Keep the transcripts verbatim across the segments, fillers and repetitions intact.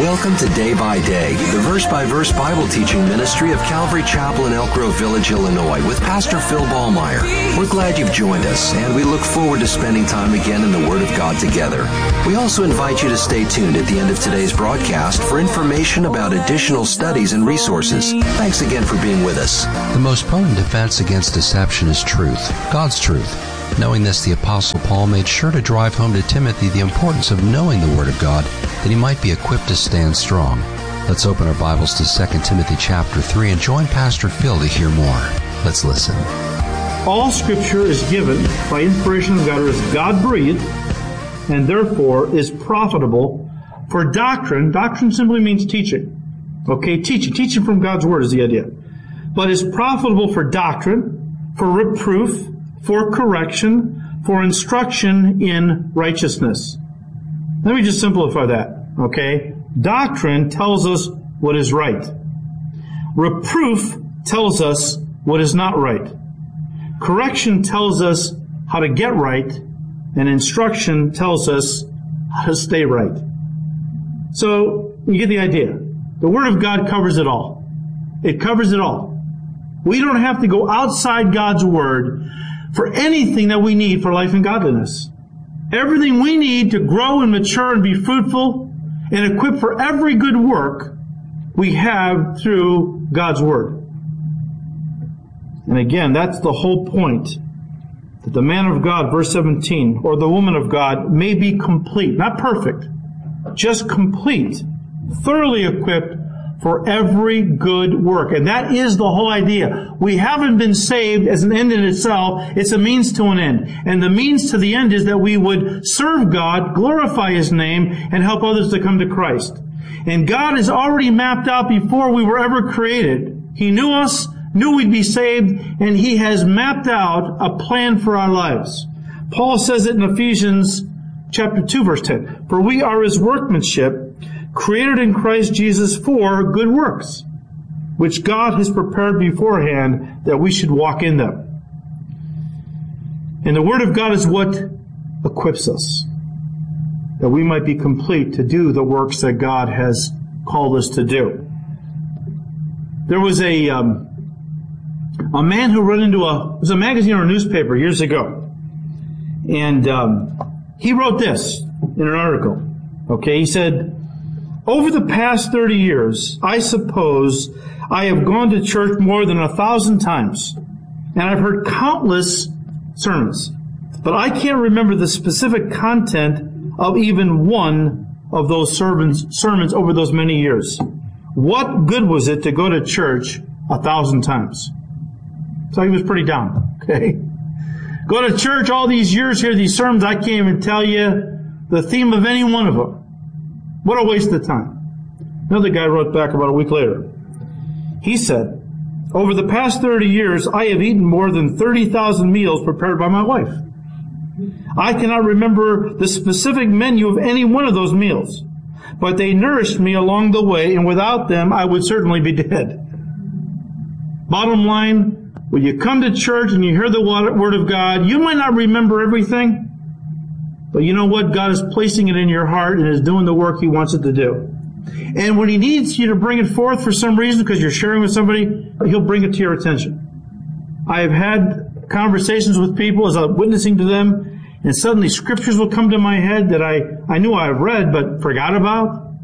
Welcome to Day by Day, the verse-by-verse Bible teaching ministry of Calvary Chapel in Elk Grove Village, Illinois, with Pastor Phil Ballmeyer. We're glad you've joined us, and we look forward to spending time again in the Word of God together. We also invite you to stay tuned at the end of today's broadcast for information about additional studies and resources. Thanks again for being with us. The most potent defense against deception is truth, God's truth. Knowing this, the Apostle Paul made sure to drive home to Timothy the importance of knowing the Word of God, that he might be equipped to stand strong. Let's open our Bibles to Second Timothy chapter three and join Pastor Phil to hear more. Let's listen. All Scripture is given by inspiration of God, or is God-breathed, and therefore is profitable for doctrine. Doctrine simply means teaching. Okay, teaching. Teaching from God's Word is the idea. But is profitable for doctrine, for reproof, for correction, for instruction in righteousness. Let me just simplify that, okay? Doctrine tells us what is right. Reproof tells us what is not right. Correction tells us how to get right, and instruction tells us how to stay right. So, you get the idea. The Word of God covers it all. It covers it all. We don't have to go outside God's Word for anything that we need for life and godliness. Everything we need to grow and mature and be fruitful and equipped for every good work we have through God's Word. And again, that's the whole point. That the man of God, verse seventeen, or the woman of God may be complete, not perfect, just complete, thoroughly equipped for every good work. And that is the whole idea. We haven't been saved as an end in itself. It's a means to an end. And the means to the end is that we would serve God, glorify His name, and help others to come to Christ. And God has already mapped out before we were ever created. He knew us, knew we'd be saved, and He has mapped out a plan for our lives. Paul says it in Ephesians chapter two, verse ten. For we are His workmanship, created in Christ Jesus for good works, which God has prepared beforehand that we should walk in them. And the Word of God is what equips us, that we might be complete to do the works that God has called us to do. There was a um, a man who wrote into a, it was a magazine or a newspaper years ago, and um, he wrote this in an article. Okay, he said, over the past thirty years, I suppose I have gone to church more than a thousand times, and I've heard countless sermons, but I can't remember the specific content of even one of those sermons, sermons over those many years. What good was it to go to church a thousand times? So he was pretty down, okay? Go to church all these years, hear these sermons, I can't even tell you the theme of any one of them. What a waste of time. Another guy wrote back about a week later. He said, over the past thirty years, I have eaten more than thirty thousand meals prepared by my wife. I cannot remember the specific menu of any one of those meals, but they nourished me along the way, and without them, I would certainly be dead. Bottom line, when you come to church and you hear the Word of God, you might not remember everything, but you know what? God is placing it in your heart and is doing the work He wants it to do. And when He needs you to bring it forth for some reason, because you're sharing with somebody, He'll bring it to your attention. I have had conversations with people as I'm witnessing to them, and suddenly scriptures will come to my head that I, I knew I've read but forgot about.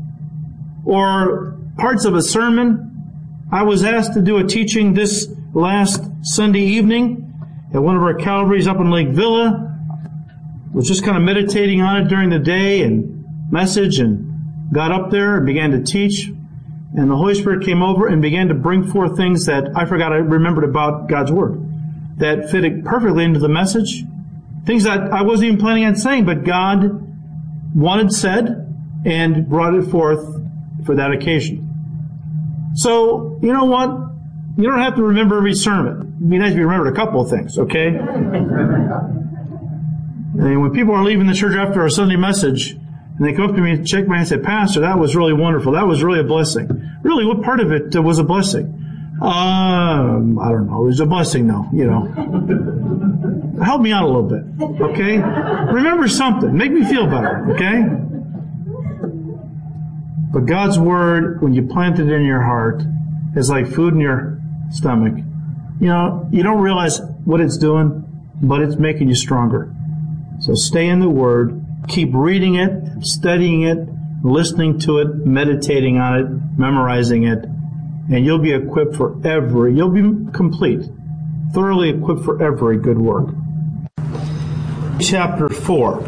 Or parts of a sermon. I was asked to do a teaching this last Sunday evening at one of our Calvaries up in Lake Villa. Was just kind of meditating on it during the day and message, and got up there and began to teach. And the Holy Spirit came over and began to bring forth things that I forgot I remembered about God's Word that fit perfectly into the message. Things that I wasn't even planning on saying, but God wanted said and brought it forth for that occasion. So, you know what? You don't have to remember every sermon. It'd be nice if you remembered a couple of things, okay? And when people are leaving the church after a Sunday message, and they come up to me and shake my hand and say, Pastor, that was really wonderful. That was really a blessing. Really, what part of it was a blessing? Um, I don't know. It was a blessing, though, you know. Help me out a little bit, okay? Remember something. Make me feel better, okay? But God's Word, when you plant it in your heart, is like food in your stomach. You know, you don't realize what it's doing, but it's making you stronger. So stay in the Word, keep reading it, studying it, listening to it, meditating on it, memorizing it, and you'll be equipped for every, you'll be complete, thoroughly equipped for every good work. Chapter four.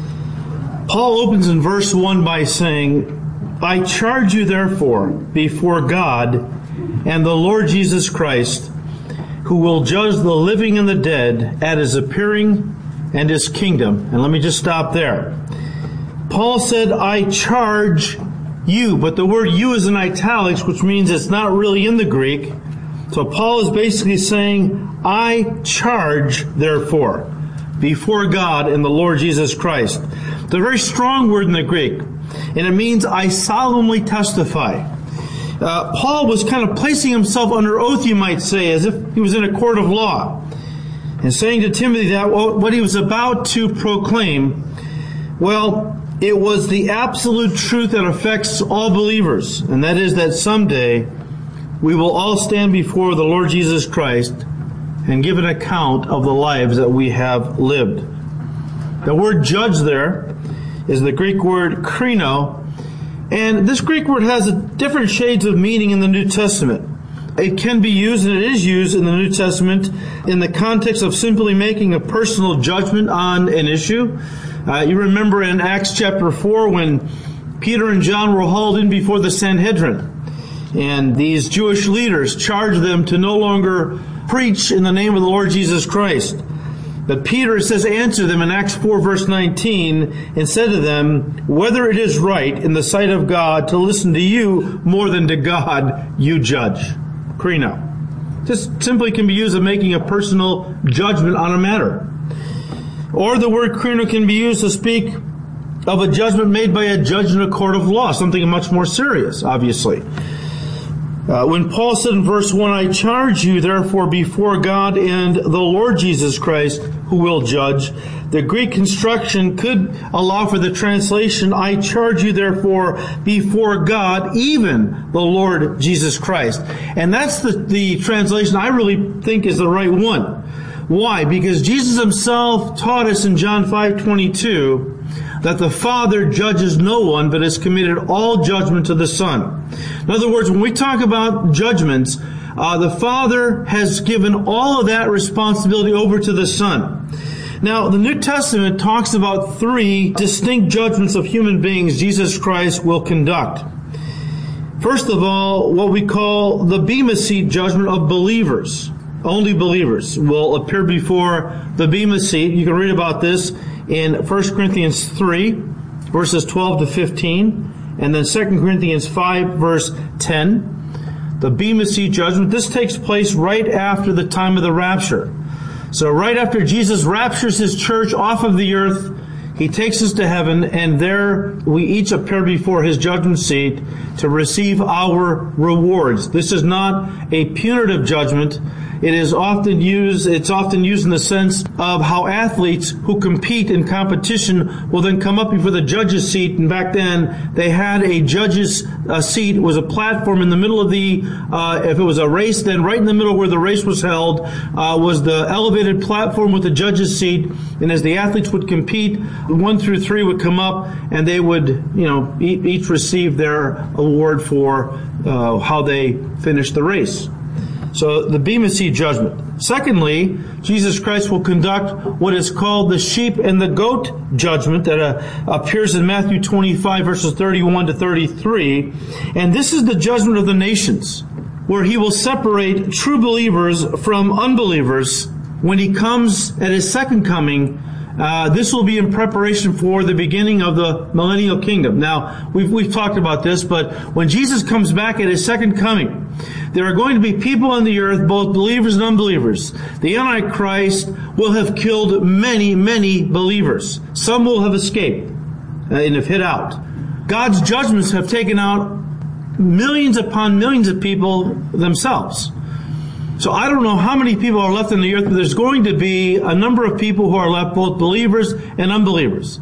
Paul opens in verse one by saying, I charge you therefore before God and the Lord Jesus Christ, who will judge the living and the dead at His appearing and His kingdom. And let me just stop there. Paul said, I charge you, but the word you is in italics, which means it's not really in the Greek. So Paul is basically saying, I charge therefore before God and the Lord Jesus Christ. It's a very strong word in the Greek, and it means I solemnly testify. Uh, Paul was kind of placing himself under oath, you might say, as if he was in a court of law, and saying to Timothy that what he was about to proclaim, well, it was the absolute truth that affects all believers, and that is that someday we will all stand before the Lord Jesus Christ and give an account of the lives that we have lived. The word judge there is the Greek word krino, and this Greek word has different shades of meaning in the New Testament. It can be used, and it is used in the New Testament, in the context of simply making a personal judgment on an issue. Uh, you remember in Acts chapter four when Peter and John were hauled in before the Sanhedrin, and these Jewish leaders charged them to no longer preach in the name of the Lord Jesus Christ. But Peter says, answer them in Acts four verse nineteen, and said to them, whether it is right in the sight of God to listen to you more than to God, you judge. Krino. Just simply can be used in making a personal judgment on a matter. Or the word krino can be used to speak of a judgment made by a judge in a court of law, something much more serious, obviously. Uh, when Paul said in verse one, I charge you therefore before God and the Lord Jesus Christ, who will judge, the Greek construction could allow for the translation, I charge you therefore before God, even the Lord Jesus Christ. And that's the, the translation I really think is the right one. Why? Because Jesus Himself taught us in John five twenty-two that the Father judges no one, but has committed all judgment to the Son. In other words, when we talk about judgments, uh, the Father has given all of that responsibility over to the Son. Now, the New Testament talks about three distinct judgments of human beings Jesus Christ will conduct. First of all, what we call the Bema Seat judgment of believers. Only believers will appear before the Bema Seat. You can read about this in First Corinthians three, verses twelve to fifteen, and then Second Corinthians five, verse ten. The Bema Seat judgment. This takes place right after the time of the rapture. So right after Jesus raptures His church off of the earth, He takes us to heaven, and there we each appear before His judgment seat to receive our rewards. This is not a punitive judgment. It is often used, it's often used in the sense of how athletes who compete in competition will then come up before the judge's seat. And back then, they had a judge's uh, seat. It was a platform in the middle of the, uh, if it was a race, then right in the middle where the race was held, uh, was the elevated platform with the judge's seat. And as the athletes would compete, one through three would come up, and they would, you know, each receive their award for uh, how they finished the race. So the Bema Seat judgment. Secondly, Jesus Christ will conduct what is called the sheep and the goat judgment that uh, appears in Matthew twenty-five, verses thirty-one to thirty-three. And this is the judgment of the nations, where He will separate true believers from unbelievers when He comes at His second coming. Uh, this will be in preparation for the beginning of the millennial kingdom. Now, we've, we've talked about this, but when Jesus comes back at His second coming, there are going to be people on the earth, both believers and unbelievers. The Antichrist will have killed many, many believers. Some will have escaped and have hid out. God's judgments have taken out millions upon millions of people themselves. So I don't know how many people are left on the earth, but there's going to be a number of people who are left, both believers and unbelievers.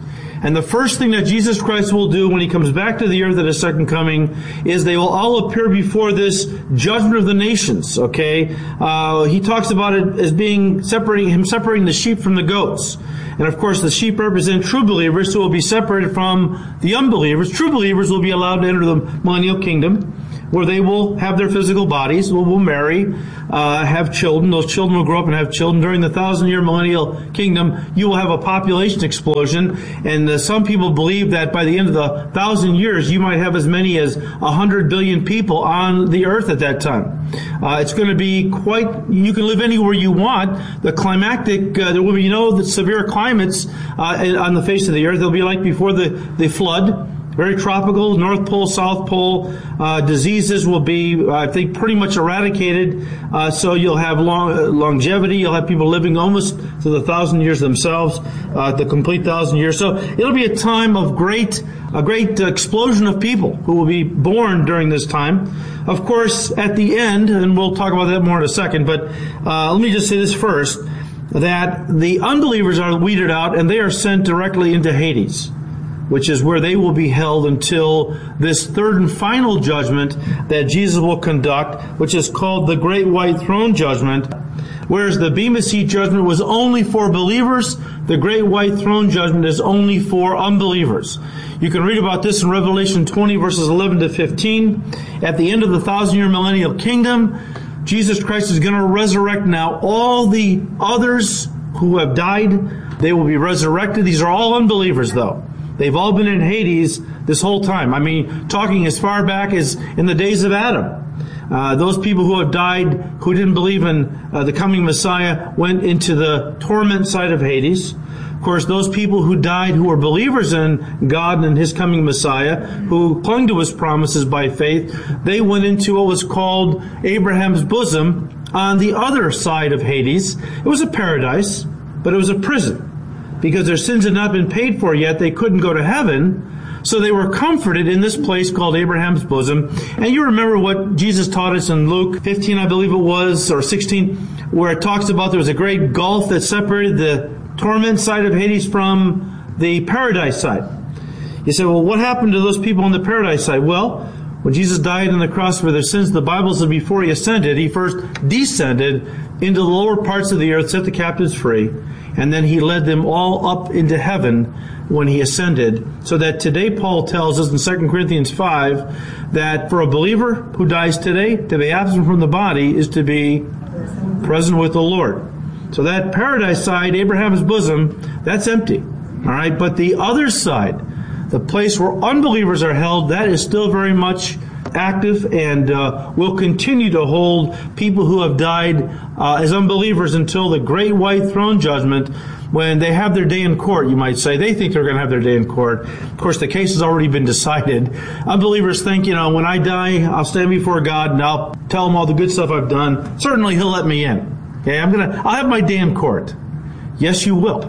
And the first thing that Jesus Christ will do when he comes back to the earth at his second coming is they will all appear before this judgment of the nations, okay? Uh, he talks about it as being separating, him separating the sheep from the goats. And of course, the sheep represent true believers who will be separated from the unbelievers. True believers will be allowed to enter the millennial kingdom, where they will have their physical bodies, will, will marry, uh, have children. Those children will grow up and have children. During the thousand-year millennial kingdom, you will have a population explosion. And uh, some people believe that by the end of the thousand years, you might have as many as a hundred billion people on the earth at that time. Uh, it's going to be quite, you can live anywhere you want. The climactic, uh, there will be, you know, the severe climates uh, on the face of the earth. They'll be like before the, the flood. Very tropical, North Pole, South Pole. Uh, diseases will be, uh, I think, pretty much eradicated. Uh, so you'll have long, uh, longevity. You'll have people living almost to the thousand years themselves, uh, the complete thousand years. So it'll be a time of great, a great explosion of people who will be born during this time. Of course, at the end, and we'll talk about that more in a second, but uh, let me just say this first, that the unbelievers are weeded out and they are sent directly into Hades, which is where they will be held until this third and final judgment that Jesus will conduct, which is called the Great White Throne Judgment. Whereas the Bema Seat judgment was only for believers, the Great White Throne Judgment is only for unbelievers. You can read about this in Revelation twenty, verses eleven to fifteen. At the end of the thousand-year millennial kingdom, Jesus Christ is going to resurrect now all the others who have died. They will be resurrected. These are all unbelievers, though. They've all been in Hades this whole time. I mean, talking as far back as in the days of Adam. Uh, those people who have died, who didn't believe in uh, the coming Messiah, went into the torment side of Hades. Of course, those people who died who were believers in God and His coming Messiah, who clung to His promises by faith, they went into what was called Abraham's bosom on the other side of Hades. It was a paradise, but it was a prison. Because their sins had not been paid for yet, they couldn't go to heaven. So they were comforted in this place called Abraham's bosom. And you remember what Jesus taught us in Luke fifteen, I believe it was, or sixteen, where it talks about there was a great gulf that separated the torment side of Hades from the paradise side. You say, well, what happened to those people on the paradise side? Well, when Jesus died on the cross for their sins, the Bible says before He ascended, He first descended into the lower parts of the earth, set the captives free, and then He led them all up into heaven when He ascended. So that today Paul tells us in Second Corinthians five that for a believer who dies today, to be absent from the body is to be present with the Lord. So that paradise side, Abraham's bosom, that's empty. All right, but the other side, the place where unbelievers are held, that is still very much active and uh, will continue to hold people who have died uh, as unbelievers until the Great White Throne Judgment, when they have their day in court, you might say. They think they're going to have their day in court. Of course, the case has already been decided. Unbelievers think, you know, when I die, I'll stand before God and I'll tell Him all the good stuff I've done. Certainly He'll let me in. Okay, I'm gonna, I'll have my day in court. Yes, you will.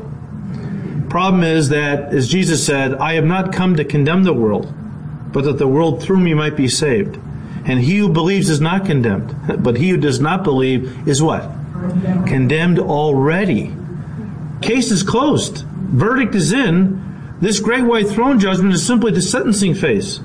Problem is that, as Jesus said, I have not come to condemn the world, but that the world through me might be saved. And he who believes is not condemned, but he who does not believe is what? Condemned, condemned already. Case is closed. Verdict is in. This Great White Throne Judgment is simply the sentencing phase.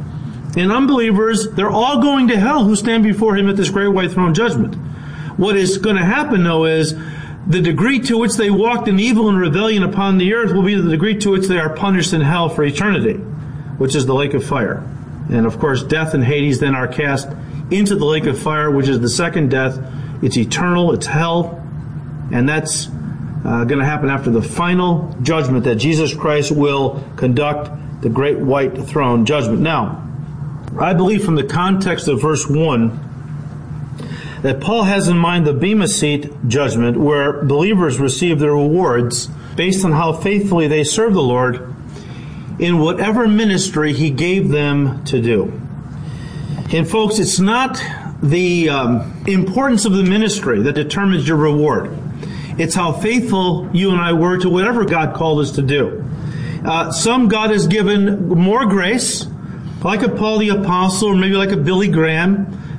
And unbelievers, they're all going to hell who stand before Him at this Great White Throne Judgment. What is going to happen, though, is the degree to which they walked in evil and rebellion upon the earth will be the degree to which they are punished in hell for eternity, which is the lake of fire. And of course, death and Hades then are cast into the lake of fire, which is the second death. It's eternal, it's hell, and that's uh, going to happen after the final judgment that Jesus Christ will conduct, the Great White Throne Judgment. Now, I believe from the context of verse one that Paul has in mind the Bema Seat judgment, where believers receive their rewards based on how faithfully they serve the Lord in whatever ministry He gave them to do. And folks, it's not the um, importance of the ministry that determines your reward. It's how faithful you and I were to whatever God called us to do. Uh, some God has given more grace, like a Paul the Apostle, or maybe like a Billy Graham.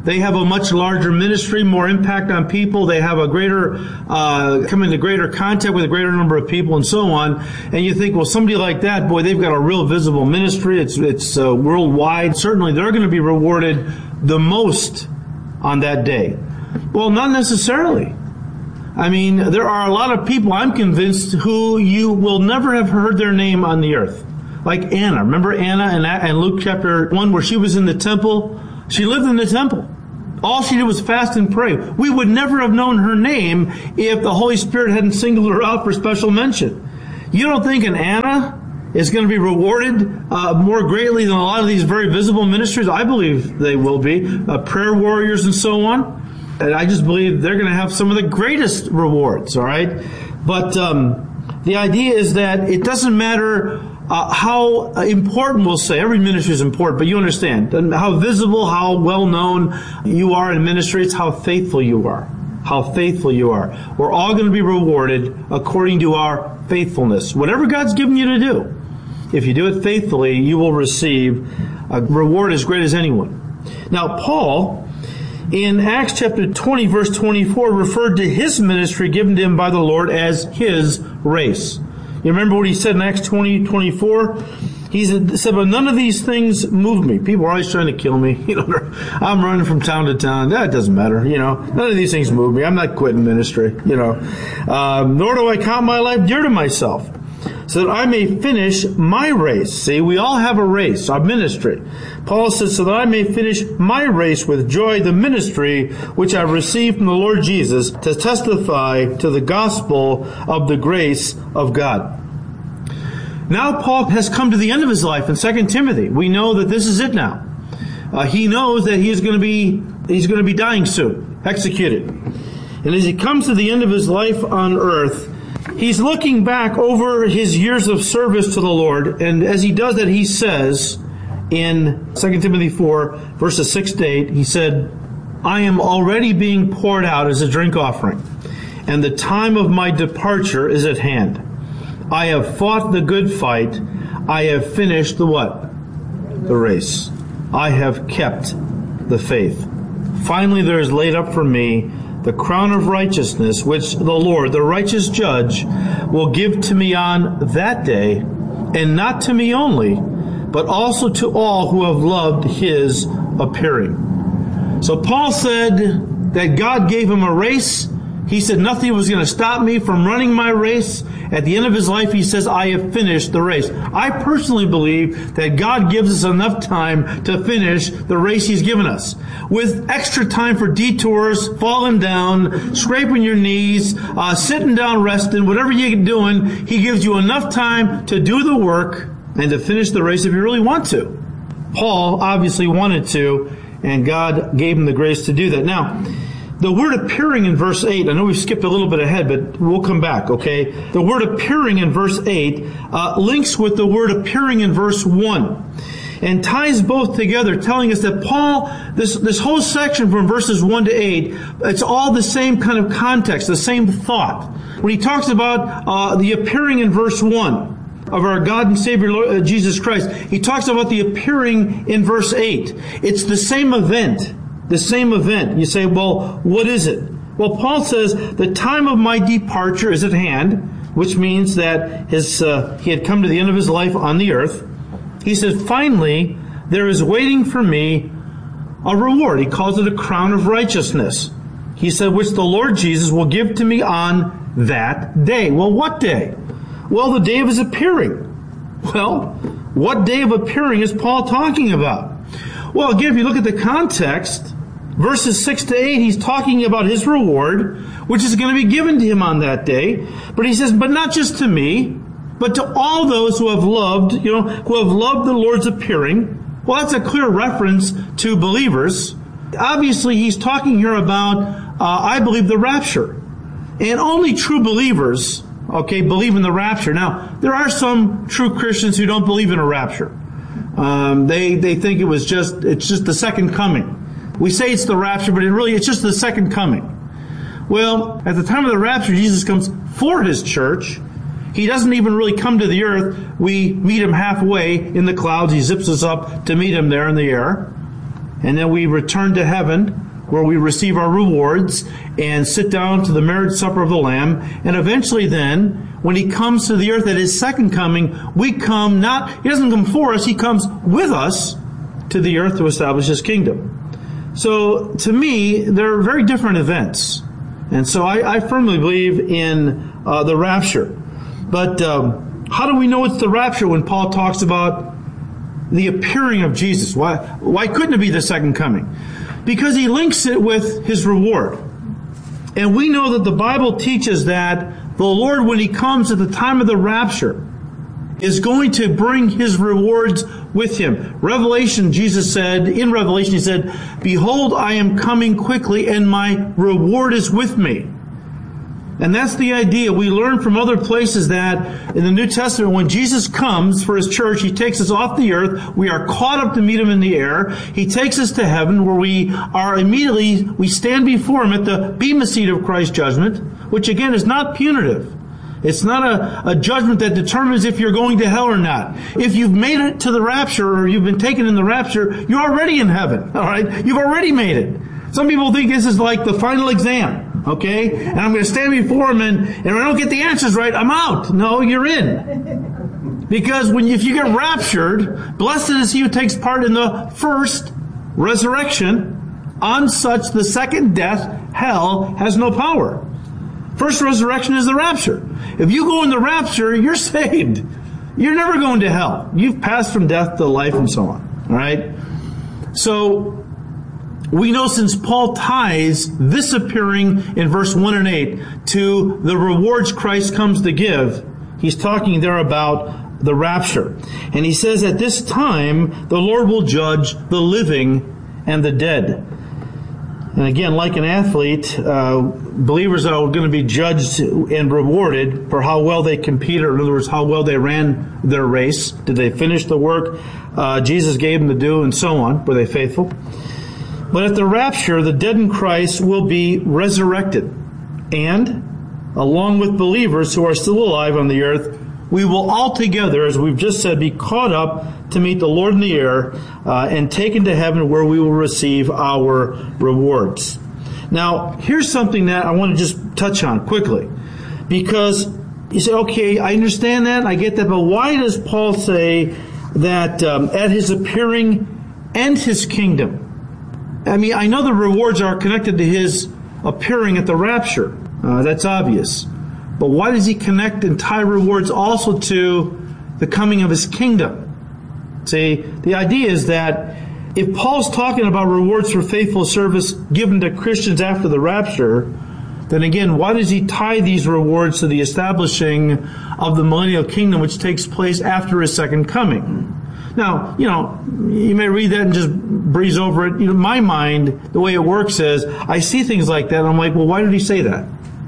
They have a much larger ministry, more impact on people. They have a greater, uh, come into greater contact with a greater number of people and so on. And you think, well, somebody like that, boy, they've got a real visible ministry. It's, it's uh, worldwide. Certainly they're going to be rewarded the most on that day. Well, not necessarily. I mean, there are a lot of people, I'm convinced, who you will never have heard their name on the earth. Like Anna. Remember Anna in, in Luke chapter one where she was in the temple? She lived in the temple. All she did was fast and pray. We would never have known her name if the Holy Spirit hadn't singled her out for special mention. You don't think an Anna is going to be rewarded uh, more greatly than a lot of these very visible ministries? I believe they will be. Uh, prayer warriors and so on. And I just believe they're going to have some of the greatest rewards, all right? But um, the idea is that it doesn't matter Uh, how important, we'll say, every ministry is important, but you understand how visible, how well known you are in ministry. It's how faithful you are. How faithful you are. We're all going to be rewarded according to our faithfulness. Whatever God's given you to do, if you do it faithfully, you will receive a reward as great as anyone. Now, Paul, in Acts chapter twenty, verse twenty-four, referred to his ministry given to him by the Lord as his race. You remember what he said in Acts twenty, twenty-four? He said, but none of these things move me. People are always trying to kill me. You know, I'm running from town to town. That doesn't matter. You know, none of these things move me. I'm not quitting ministry. You know, um, nor do I count my life dear to myself, so that I may finish my race. See, we all have a race, our ministry. Paul says, so that I may finish my race with joy, the ministry which I received from the Lord Jesus, to testify to the gospel of the grace of God. Now Paul has come to the end of his life in Second Timothy. We know that this is it now. Uh, he knows that he is going to be, he's going to be dying soon, executed. And as he comes to the end of his life on earth, he's looking back over his years of service to the Lord, and as he does that, he says in Second Timothy four, verses six to eight, he said, I am already being poured out as a drink offering, and the time of my departure is at hand. I have fought the good fight. I have finished the what? The race. I have kept the faith. Finally, there is laid up for me the crown of righteousness, which the Lord, the righteous judge, will give to me on that day, and not to me only, but also to all who have loved his appearing. So Paul said that God gave him a race. He said nothing was going to stop me from running my race. At the end of his life, he says, I have finished the race. I personally believe that God gives us enough time to finish the race he's given us. With extra time for detours, falling down, scraping your knees, uh, sitting down, resting, whatever you're doing, he gives you enough time to do the work and to finish the race if you really want to. Paul obviously wanted to, and God gave him the grace to do that. Now, the word appearing in verse eight, I know we've skipped a little bit ahead, but we'll come back, okay? The word appearing in verse eight uh, links with the word appearing in verse one and ties both together, telling us that Paul, this, this whole section from verses one to eight, it's all the same kind of context, the same thought. When he talks about uh, the appearing in verse one of our God and Savior Lord, uh, Jesus Christ, he talks about the appearing in verse eight. It's the same event. The same event. You say, well, what is it? Well, Paul says, the time of my departure is at hand, which means that his uh, he had come to the end of his life on the earth. He says, finally, there is waiting for me a reward. He calls it a crown of righteousness. He said, which the Lord Jesus will give to me on that day. Well, what day? Well, the day of his appearing. Well, what day of appearing is Paul talking about? Well, again, if you look at the context, verses six to eight, he's talking about his reward, which is going to be given to him on that day. But he says, but not just to me, but to all those who have loved, you know, who have loved the Lord's appearing. Well, that's a clear reference to believers. Obviously, he's talking here about, uh, I believe, the rapture. And only true believers, okay, believe in the rapture. Now, there are some true Christians who don't believe in a rapture. Um, they, they think it was just, it's just the second coming. We say it's the rapture, but it really, it's just the second coming. Well, at the time of the rapture, Jesus comes for his church. He doesn't even really come to the earth. We meet him halfway in the clouds. He zips us up to meet him there in the air. and then we return to heaven, where we receive our rewards and sit down to the marriage supper of the Lamb. And eventually then, when he comes to the earth at his second coming, we come not, he doesn't come for us, he comes with us to the earth to establish his kingdom. So, to me, they're very different events. And so I, I firmly believe in uh, the rapture. But um, how do we know it's the rapture when Paul talks about the appearing of Jesus? Why, why couldn't it be the second coming? Because he links it with his reward. And we know that the Bible teaches that the Lord, when he comes at the time of the rapture, is going to bring his rewards with him. Revelation, Jesus said, in Revelation he said, "Behold, I am coming quickly, and my reward is with me." And that's the idea. We learn from other places that in the New Testament, when Jesus comes for his church, he takes us off the earth. We are caught up to meet him in the air. He takes us to heaven, where we are immediately, we stand before him at the bema seat of Christ's judgment, which again is not punitive. It's not a, a judgment that determines if you're going to hell or not. If you've made it to the rapture, or you've been taken in the rapture, you're already in heaven. All right? You've already made it. Some people think this is like the final exam. Okay? And I'm going to stand before him, and, and if I don't get the answers right, I'm out. No, you're in. Because when you, if you get raptured, blessed is he who takes part in the first resurrection. On such the second death, hell, has no power. First resurrection is the rapture. If you go in the rapture, you're saved. You're never going to hell. You've passed from death to life and so on. All right? So, we know since Paul ties this appearing in verse one and eight to the rewards Christ comes to give, he's talking there about the rapture. And he says, at this time, the Lord will judge the living and the dead. And again, like an athlete, uh, believers are going to be judged and rewarded for how well they competed, or in other words, how well they ran their race. Did they finish the work uh, Jesus gave them to do, and so on? Were they faithful? But at the rapture, the dead in Christ will be resurrected. And, along with believers who are still alive on the earth, we will all together, as we've just said, be caught up to meet the Lord in the air uh, and taken to heaven, where we will receive our rewards. Now, here's something that I want to just touch on quickly. Because you say, okay, I understand that, I get that, but why does Paul say that um, at his appearing and his kingdom? I mean, I know the rewards are connected to his appearing at the rapture. Uh, that's obvious. But why does he connect and tie rewards also to the coming of his kingdom? See, the idea is that if Paul's talking about rewards for faithful service given to Christians after the rapture, then again, why does he tie these rewards to the establishing of the millennial kingdom, which takes place after his second coming? Now, you know, you may read that and just breeze over it. You know, my mind, the way it works is, I see things like that, and I'm like, well, why did he say that?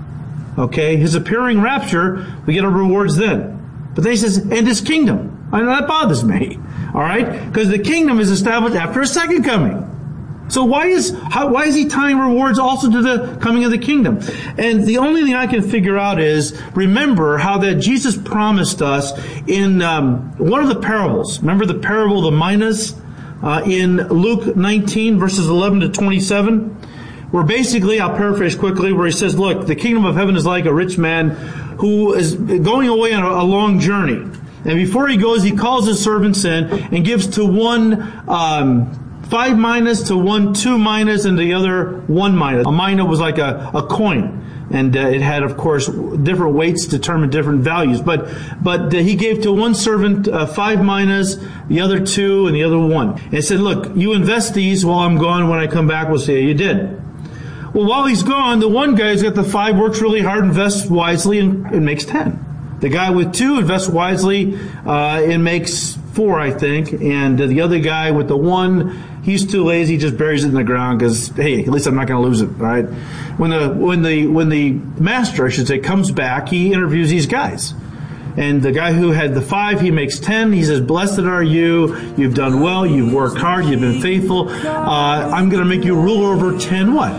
Okay, his appearing rapture, we get our rewards then. But then he says, and his kingdom. I know that bothers me. All right? Because the kingdom is established after his second coming. So why is how, why is he tying rewards also to the coming of the kingdom? And the only thing I can figure out is, remember how that Jesus promised us in um, one of the parables. Remember the parable of the minas uh, in Luke nineteen, verses eleven to twenty-seven? Where basically, I'll paraphrase quickly, where he says, look, the kingdom of heaven is like a rich man who is going away on a, a long journey. And before he goes, he calls his servants in and gives to one um, five minas, to one two minas, and the other one mina. A mina was like a, a coin. And uh, it had, of course, different weights determine different values. But but uh, he gave to one servant uh, five minas, the other two, and the other one. And he said, look, you invest these while I'm gone. When I come back, we'll see how you did. Well, while he's gone, the one guy's got the five, works really hard, invests wisely, and, and makes ten. The guy with two invests wisely uh, and makes four, I think. And uh, the other guy with the one, he's too lazy, just buries it in the ground because, hey, at least I'm not going to lose it, right? When the when the when the master, I should say, comes back, he interviews these guys. And the guy who had the five, he makes ten. He says, blessed are you. You've done well. You've worked hard. You've been faithful. Uh, I'm going to make you ruler over ten what?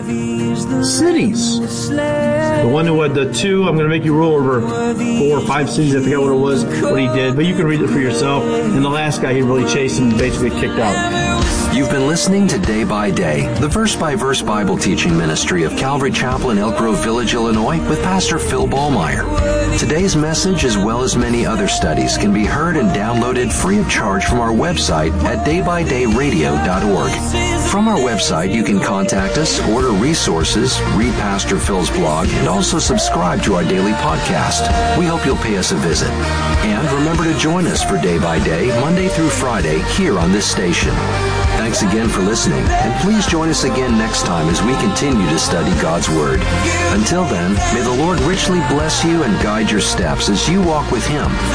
Cities. The one who had the two, I'm going to make you rule over four or five cities. I forget what it was, what he did. But you can read it for yourself. And the last guy, he really chased him and basically kicked out. You've been listening to Day by Day, the verse-by-verse Bible teaching ministry of Calvary Chapel in Elk Grove Village, Illinois, with Pastor Phil Ballmeyer. Today's message, as well as many other studies, can be heard and downloaded free of charge from our website at day by day radio dot org. From our website, you can contact us, order resources, read Pastor Phil's blog, and also subscribe to our daily podcast. We hope you'll pay us a visit. And remember to join us for Day by Day, Monday through Friday, here on this station. Thanks again for listening, and please join us again next time as we continue to study God's Word. Until then, may the Lord richly bless you and guide your steps as you walk with Him.